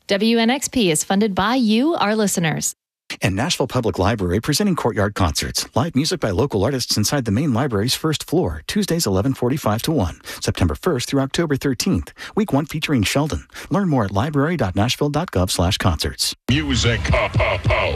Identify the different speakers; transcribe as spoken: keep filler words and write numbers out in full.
Speaker 1: W N X P is funded by you, our listeners.
Speaker 2: And Nashville Public Library presenting Courtyard Concerts. Live music by local artists inside the main library's first floor. Tuesdays eleven forty-five to one. September first through October thirteenth. Week one featuring Sheldon. Learn more at library dot nashville dot gov slash concerts.
Speaker 3: Music.